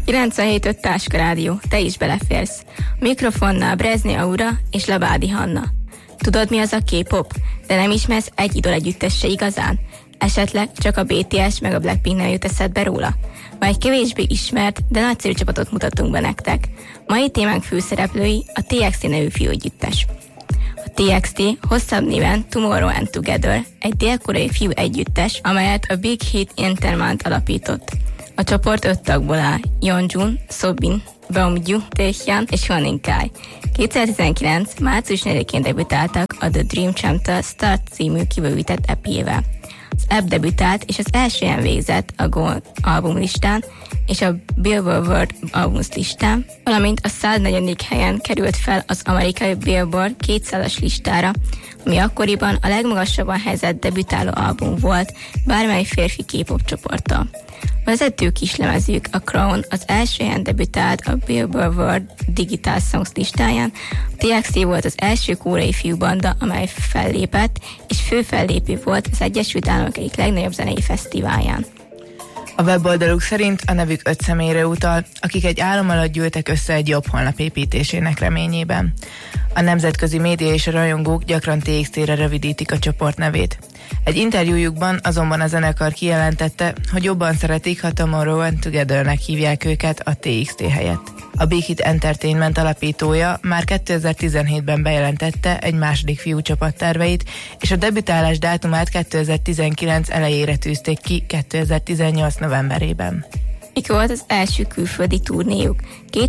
97.5 Táska Rádió, te is beleférsz. A mikrofonnál Brezni Aura és Labádi Hanna. Tudod, mi az a K-pop? De nem ismersz egy idol együttes se igazán? Esetleg csak a BTS meg a Blackpink nem jut eszedbe róla? Ma egy kevésbé ismert, de nagyszerű csapatot mutatunk be nektek. Mai témánk főszereplői a TXT nevű fiúegyüttes. A TXT hosszabb néven Tomorrow and Together, egy dél-koreai fiú együttes, amelyet a Big Hit Entertainment alapított. A csoport 5 tagból áll: Yeonjun, Sobin, Beomgyu, Taehyun és Hwaning Kai. 2019. március 4-én debütáltak a The Dream Chapter Start című kibővített EP-jével. Az EP debütált és az első helyen végzett a Gold albumlistán és a Billboard World Albums listán, valamint a 104. helyen került fel az amerikai Billboard 200-as listára, ami akkoriban a legmagasabban helyezett debütáló album volt bármely férfi K-pop csoporttal. A vezető kislemezük, a Crown, az első helyen debütált a Billboard World Digital Songs listáján. A TXT volt az első koreai fiúbanda, amely fellépett, és főfellépő volt az Egyesült Államok egyik legnagyobb zenei fesztiválján. A weboldaluk szerint a nevük 5 személyre utal, akik egy álom alatt gyűltek össze egy jobb holnap építésének reményében. A nemzetközi média és a rajongók gyakran TXT-re rövidítik a csoport nevét. Egy interjújukban azonban a zenekar kijelentette, hogy jobban szeretik, ha Tomorrow and Together-nek hívják őket a TXT helyett. A Big Hit Entertainment alapítója már 2017-ben bejelentette egy második fiúcsapat terveit, és a debütálás dátumát 2019 elejére tűzték ki 2018 novemberében. Mik volt az első külföldi turnéjuk?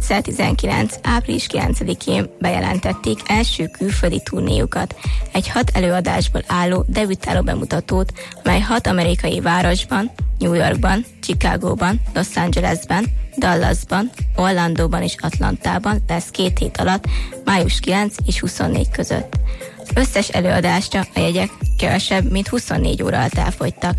2019. április 9-én bejelentették első külföldi turnéjukat, egy 6 előadásból álló debütáló bemutatót, amely 6 amerikai városban, New Yorkban, Chicagóban, Los Angelesben, Dallasban, Orlandóban és Atlantában lesz 2 hét alatt, május 9 és 24 között. Az összes előadásra a jegyek kevesebb, mint 24 óra alatt elfogytak.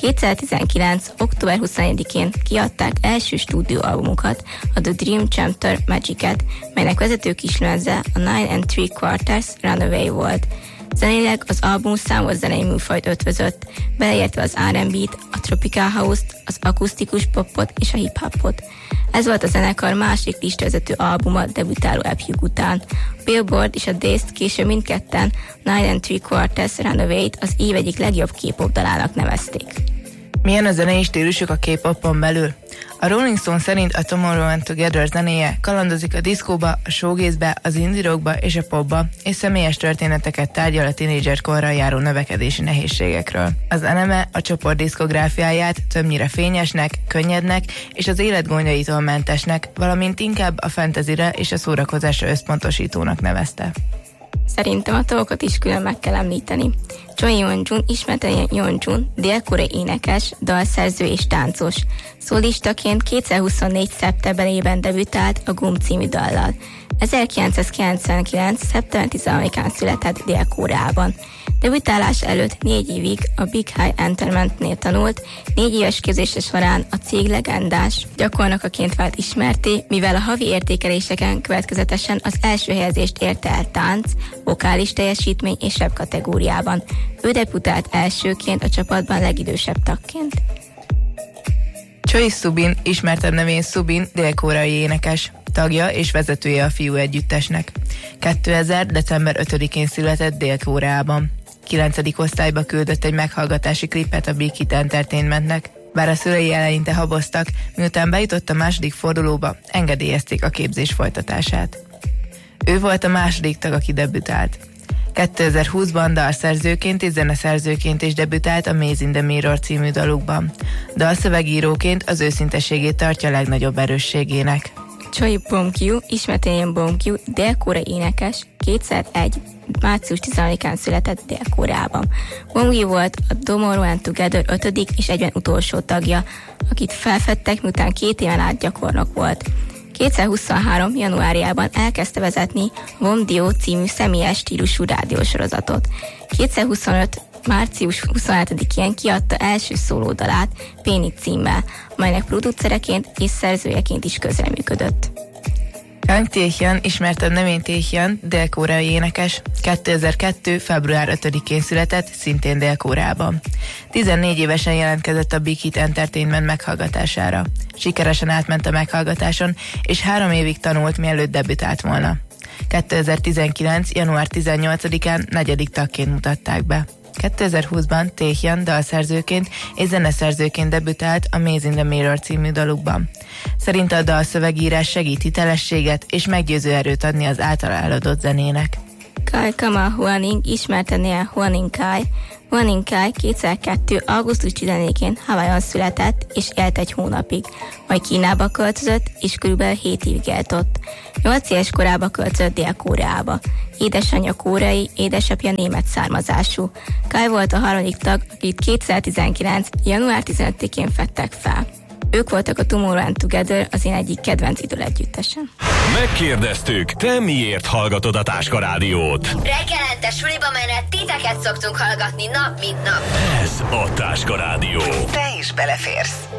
2019. október 21-én kiadták első stúdióalbumukat, a The Dream Chapter Magic-et, melynek vezető kislemeze a 9 3/4 Runaway volt. Zenéleg az album számos zenei műfajt ötvözött, beleértve az R&B-t, a Tropical House-t, az akusztikus popot és a hip-hopot. Ez volt a zenekar másik listavezető albuma debütáló EP-jük után. A Billboard és a Dazed később mindketten 9 3/4 Runaway-t az év egyik legjobb K-pop dalának nevezték. Milyen a zenei stílusuk a K-popon belül? A Rolling Stone szerint a Tomorrow and Together zenéje kalandozik a diszkóba, a showgaze-be, az indie rockba és a popba, és személyes történeteket tárgyal a tínédzserkorral járó növekedési nehézségekről. Az anime a csoport diszkográfiáját többnyire fényesnek, könnyednek és az élet gondjaitól mentesnek, valamint inkább a fantasyre és a szórakozásra összpontosítónak nevezte. Szerintem a dolgokat is külön meg kell említeni. Choi Yeonjun, ismerten Yeonjun, dél-koreai énekes, dalszerző és táncos. Szólistaként 2024. szeptemberében debütált a Gum című dallal. 1999. szeptember 13-án született Dél-Koreában. Debütálás előtt 4 évig a Big Hit Entertainmentnél tanult, 4 éves képzése során a cég legendás gyakornokaként vált ismerté, mivel a havi értékeléseken következetesen az első helyezést érte el tánc, vokális teljesítmény és rap kategóriában. Ő debütált elsőként a csapatban legidősebb tagként. Choi Subin, ismertebb nevén Subin, dél-koreai énekes, tagja és vezetője a fiú együttesnek. 2000. december 5-én született Dél-Koreában. 9. osztályba küldött egy meghallgatási klipet a Big Hit Entertainmentnek. Bár a szülei eleinte haboztak, miután bejutott a második fordulóba, engedélyezték a képzés folytatását. Ő volt a második tag, aki debütált. 2020-ban dalszerzőként és zeneszerzőként is debütált a Maze in the Mirror című dalukban. Dalszövegíróként az őszinteségét tartja legnagyobb erősségének. Choi Beomgyu, ismerten Beomgyu, dél-koreai énekes, 2001. március 13-án született Dél-Koreában. Beomgyu volt a Tomorrow and Together 5. és egyben utolsó tagja, akit felfedtek, miután 2 éven át gyakornok volt. 2023. januárjában elkezdte vezetni a Womdio című személyes stílusú rádiósorozatot. 2025. március 27-én kiadta első szólódalát Péni címmel, amelynek producereként és szerzőjeként is közreműködött. Kang Tae-hyun, ismertebb nevén Tae-hyun, dél-koreai énekes. 2002. február 5-én született, szintén Dél-Koreában. 14 évesen jelentkezett a Big Hit Entertainment meghallgatására. Sikeresen átment a meghallgatáson, és 3 évig tanult, mielőtt debütált volna. 2019. január 18-án 4. tagként mutatták be. 2020-ban Tae-hyun dalszerzőként és zeneszerzőként debütált a Maze in the Mirror című dalukban. Szerinte a dalszövegírás segít hitelességet és meggyőző erőt adni az általa eladott zenének. Kai Kama Huaning, ismerten néven Huaning Kai. Huaning Kai 2002. augusztus 14-én Hawaiion született és élt egy hónapig, majd Kínába költözött és körülbelül 7 évig élt ott. 8 éves korába költözött Dél-Koreába. Édesanyja koreai, édesapja német származású. Kai volt a 3. tag, akit 2019. január 15-én fedtek fel. Ők voltak a Tomorrowland Together, az én egyik kedvenc idol együttesem. Megkérdeztük, te miért hallgatod a Táska Rádiót? Reggelente suliba menet titeket szoktunk hallgatni nap mint nap. Ez a Táska Rádió. Te is beleférsz.